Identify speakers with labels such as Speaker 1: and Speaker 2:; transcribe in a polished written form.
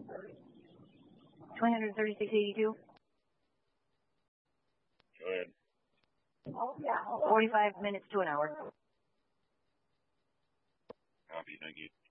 Speaker 1: $236.82.
Speaker 2: Go ahead.
Speaker 1: 45 minutes to an hour.
Speaker 2: Copy, thank you.